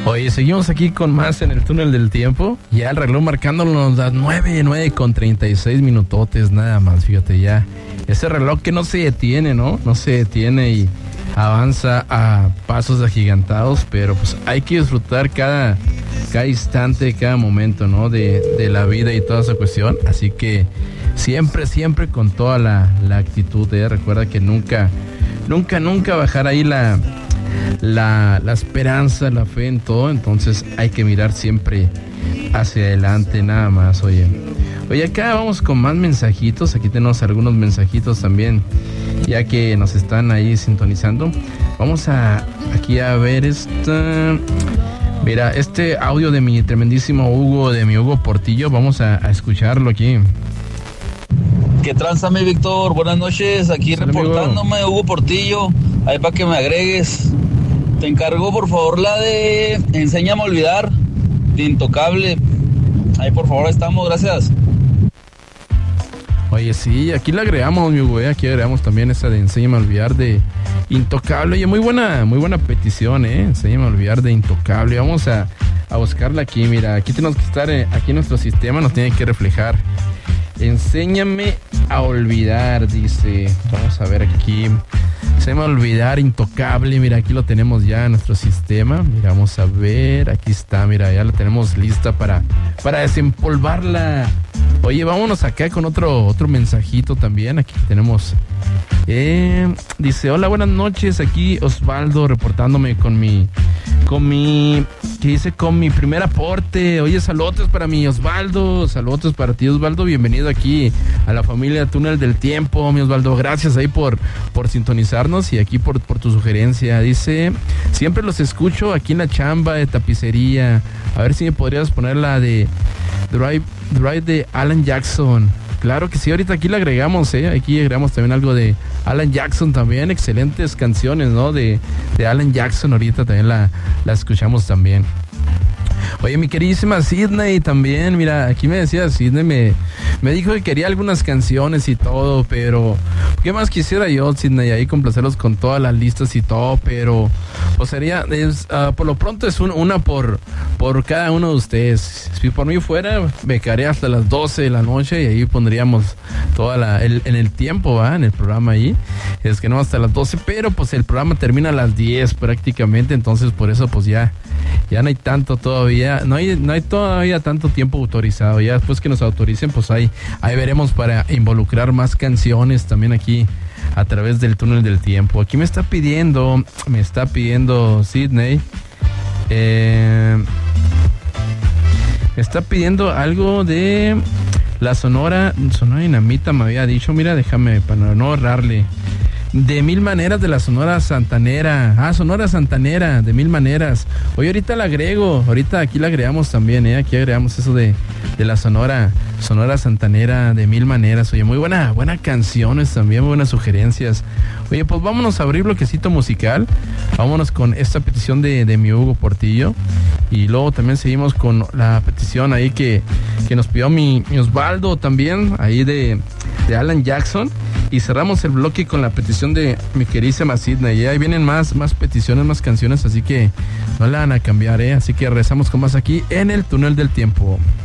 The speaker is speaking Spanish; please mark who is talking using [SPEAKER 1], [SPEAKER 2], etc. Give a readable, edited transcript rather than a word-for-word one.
[SPEAKER 1] Oye, seguimos aquí con más en el túnel del tiempo. Ya el reloj marcándonos las 9:36 minutotes nada más, fíjate ya. Ese reloj que no se detiene, ¿no? No se detiene y avanza a pasos agigantados, pero pues hay que disfrutar cada instante, cada momento, ¿no? De la vida y toda esa cuestión. Así que siempre con toda la actitud, ¿eh? Recuerda que nunca bajar ahí la esperanza, la fe en todo. Entonces hay que mirar siempre hacia adelante nada más. Oye, acá vamos con más mensajitos. Aquí tenemos algunos mensajitos también, ya que nos están ahí sintonizando. Vamos aquí a ver esta. Mira, este audio de mi tremendísimo Hugo, de mi Hugo Portillo. Vamos a escucharlo aquí.
[SPEAKER 2] ¿Qué tranza, mi Víctor? Buenas noches, aquí
[SPEAKER 1] Hola,
[SPEAKER 2] reportándome, amigo. Hugo Portillo, ahí para que me agregues. Te encargo, por favor, la de Enséñame a olvidar, de Intocable. Ahí, por favor, estamos, gracias.
[SPEAKER 1] Oye, sí, aquí la agregamos, mi Hugo, aquí agregamos también esa de Enséñame a olvidar de Intocable. Oye, muy buena petición, Enséñame a olvidar de Intocable. Vamos a buscarla aquí, mira, aquí tenemos que estar, aquí nuestro sistema nos tiene que reflejar. Enséñame a olvidar, dice. Vamos a ver aquí. Enséñame a olvidar, Intocable. Mira, aquí lo tenemos ya en nuestro sistema. Mira, vamos a ver. Aquí está, mira, ya la tenemos lista para desempolvarla. Oye, vámonos acá con otro mensajito también. Aquí tenemos. Dice, hola, buenas noches. Aquí Osvaldo reportándome con mi primer aporte. Oye, saludos para mi Osvaldo. Saludos para ti, Osvaldo. Bienvenido aquí a la familia Túnel del Tiempo, mi Osvaldo. Gracias ahí por sintonizarnos y aquí por tu sugerencia. Dice, siempre los escucho aquí en la chamba de tapicería. A ver si me podrías poner la de Drive de Alan Jackson. Claro que sí, ahorita aquí la agregamos, aquí agregamos también algo de Alan Jackson también, excelentes canciones, ¿no? De Alan Jackson, ahorita también la escuchamos también. Oye, mi queridísima Sidney también, mira, aquí me decía Sidney, me dijo que quería algunas canciones y todo, pero ¿qué más quisiera yo, Sidney? Ahí complacerlos con todas las listas y todo, pero pues sería, por lo pronto es una por cada uno de ustedes. Si por mí fuera, me quedaría hasta las 12 de la noche y ahí pondríamos en el tiempo, ¿va? En el programa ahí, es que no hasta las 12, pero pues el programa termina a las 10 prácticamente, entonces por eso pues ya no hay tanto todavía, no hay todavía tanto tiempo autorizado. Ya después que nos autoricen, pues ahí veremos para involucrar más canciones también aquí a través del túnel del tiempo. Aquí me está pidiendo Sidney, me está pidiendo algo de la Sonora Dinamita, me había dicho. Mira, déjame para no ahorrarle. De Mil Maneras de la Sonora Santanera. Sonora Santanera, de Mil Maneras. Oye, ahorita la agrego. Ahorita aquí la agregamos también, Aquí agregamos eso de la Sonora Santanera, de Mil Maneras. Oye, muy buenas canciones también, muy buenas sugerencias. Oye, pues vámonos a abrir bloquecito musical. Vámonos con esta petición de mi Hugo Portillo. Y luego también seguimos con la petición ahí que nos pidió mi Osvaldo también, ahí de Alan Jackson. Y cerramos el bloque con la petición de mi queridísima Sidney. Y ahí vienen más peticiones, más canciones, así que no la van a cambiar, Así que regresamos con más aquí en el túnel del tiempo.